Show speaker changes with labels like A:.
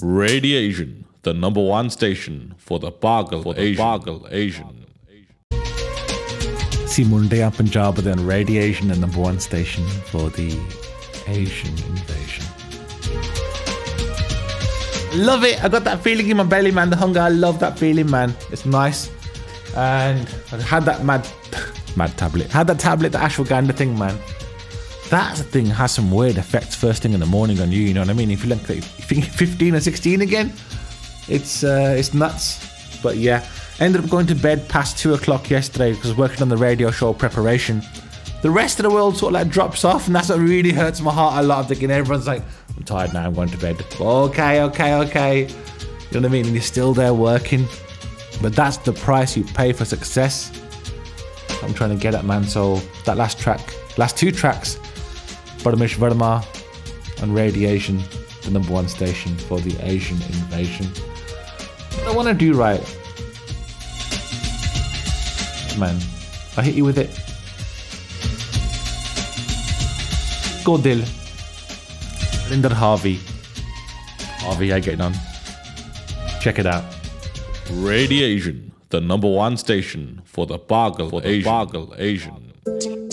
A: Radiation, the number one station for the Pagal Asian.
B: See Monday on Punjab, but then Radiation, the number one station for the Asian invasion. Love it. I got that feeling in my belly, man. The hunger. I love that feeling, man. It's nice. And I had that mad tablet. Had that tablet, the ashwagandha thing, man. That thing has some weird effects first thing in the morning on you. You know what I mean? If you think 15 or 16 again, it's nuts. But yeah, ended up going to bed past 2 o'clock yesterday because I was working on the radio show preparation. The rest of the world sort of like drops off, and that's what really hurts my heart a lot. I'm thinking everyone's like, I'm tired now, I'm going to bed. Okay. You know what I mean? And you're still there working. But that's the price you pay for success. I'm trying to get at, man. So that last two tracks, Paramish Verma and Radiation, the number one station for the Asian invasion. What I want to do right, man, I hit you with it. Godil, Linda Harvey, how you getting on? Check it out.
A: Radiation, the number one station for the Pagal Asian.